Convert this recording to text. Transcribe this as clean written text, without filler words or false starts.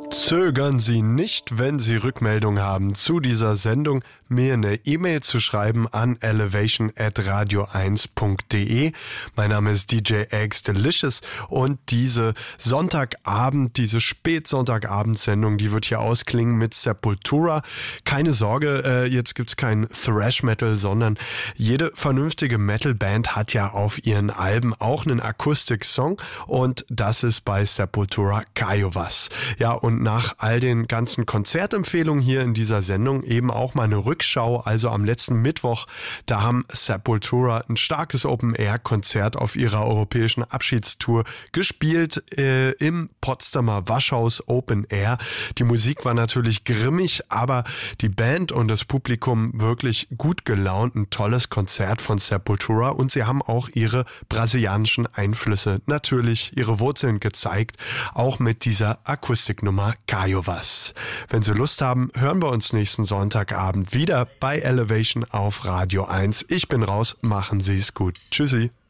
Zögern Sie nicht, wenn Sie Rückmeldung haben zu dieser Sendung, mir eine E-Mail zu schreiben an elevation@radio1.de. Mein Name ist DJ Eggs Delicious und diese Sonntagabend, diese Spätsonntagabend-Sendung, die wird hier ausklingen mit Sepultura. Keine Sorge, jetzt gibt's kein Thrash-Metal, sondern jede vernünftige Metal-Band hat ja auf ihren Alben auch einen Akustik-Song und das ist bei Sepultura Kaiowas. Ja, und nach all den ganzen Konzertempfehlungen hier in dieser Sendung eben auch mal eine Rückschau. Also am letzten Mittwoch, da haben Sepultura ein starkes Open-Air-Konzert auf ihrer europäischen Abschiedstour gespielt im Potsdamer Waschhaus Open Air. Die Musik war natürlich grimmig, aber die Band und das Publikum wirklich gut gelaunt. Ein tolles Konzert von Sepultura und sie haben auch ihre brasilianischen Einflüsse, natürlich ihre Wurzeln gezeigt, auch mit dieser Akustiknummer Kaiowas. Wenn Sie Lust haben, hören wir uns nächsten Sonntagabend wieder bei Elevation auf Radio 1. Ich bin raus, machen Sie es gut. Tschüssi.